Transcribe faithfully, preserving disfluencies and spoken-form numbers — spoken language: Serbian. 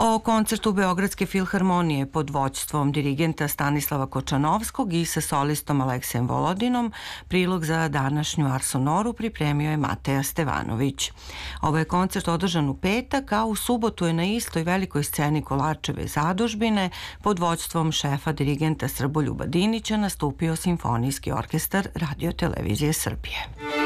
O koncertu Beogradske filharmonije pod vođstvom dirigenta Stanislava Kočanovskog i sa solistom Aleksejem Volodinom prilog za današnju Arsonoru pripremio je Mateja Stevanović. Ovo je koncert održan u petak, a u subotu je na istoj velikoj sceni Kolarčeve zadužbine pod vođstvom šefa dirigenta Srboljuba Dinića nastupio Simfonijski orkestar Radio televizije Srbije.